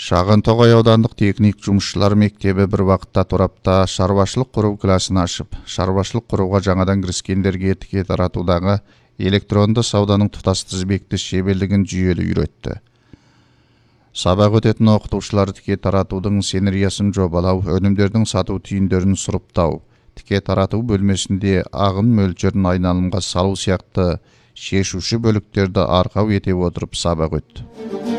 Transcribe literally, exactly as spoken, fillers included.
Шағантоғай аудандық техник жұмысшылар мектебі бір вақытта торапта шаруашылық құру классын ашып, шаруашылық құруға жаңадан кіріскендерге тіке таратудағы электронды сауданың тұтас тізбекті шеберлігін жүйелі үйретті. Сабақ өтетін оқытушылар тіке таратудың сценариясын жобалау, өнімдердің сату түйіндерін сұрыптау, тіке тарату бөлмесінде ағын мөлшерін айналымға салу сияқты шешуші бөліктерді арқау ете отырып сабақ өтті.